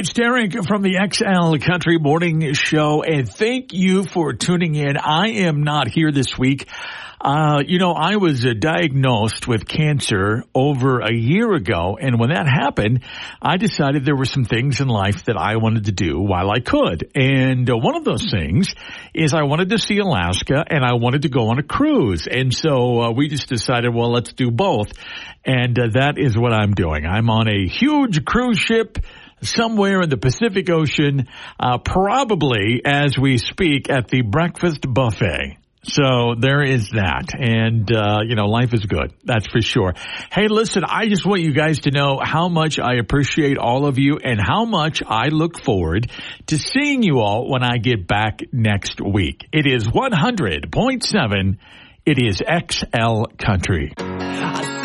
it's Derek from the XL Country Morning Show, and thank you for tuning in. I am not here this week. I was diagnosed with cancer over a year ago, and when that happened, I decided there were some things in life that I wanted to do while I could. And one of those things is I wanted to see Alaska, and I wanted to go on a cruise. And so we just decided, well, let's do both. And that is what I'm doing. I'm on a huge cruise ship somewhere in the Pacific Ocean, probably as we speak at the breakfast buffet. So there is that. And, life is good. That's for sure. Hey, listen, I just want you guys to know how much I appreciate all of you and how much I look forward to seeing you all when I get back next week. It is 100.7. It is XL Country.